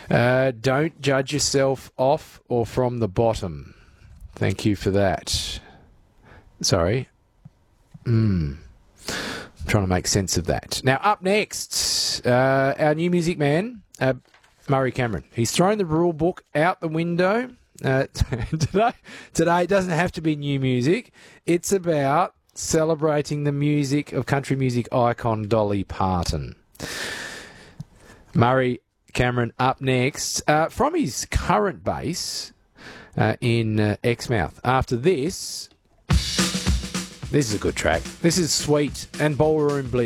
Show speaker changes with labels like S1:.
S1: Don't judge yourself off or from the bottom. Thank you for that. Sorry. I'm trying to make sense of that. Now, up next, our new music man, Murray Cameron. He's thrown the rule book out the window. Today it doesn't have to be new music. It's about celebrating the music of country music icon Dolly Parton. Murray Cameron up next from his current base in Exmouth. After this is a good track. This is Sweet and Ballroom Blitz.